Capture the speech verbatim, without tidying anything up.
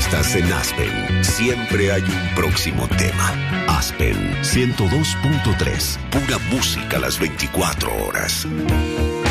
estás en Aspen, siempre hay un próximo tema. Aspen ciento dos punto tres, pura música las veinticuatro horas.